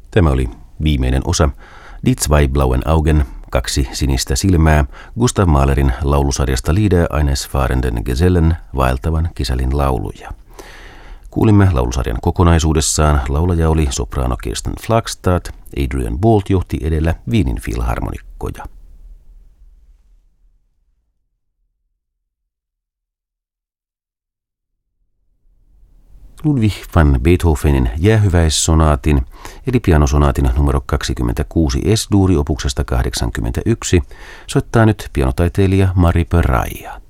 Tämä oli viimeinen osa Die zwei blauen Augen, 2 sinistä silmää, Gustav Mahlerin laulusarjasta Lieder eines fahrenden Gesellen, vaeltavan kisälin lauluja. Kuulimme laulusarjan kokonaisuudessaan. Laulaja oli sopraano Kirsten Flagstad, Adrian Boult johti edellä Wienin filharmonikkoja. Ludwig van Beethovenin jäähyväissonaatin, eli pianosonaatin numero 26 S-duuri opuksesta 81, soittaa nyt pianotaiteilija Mari Peraija.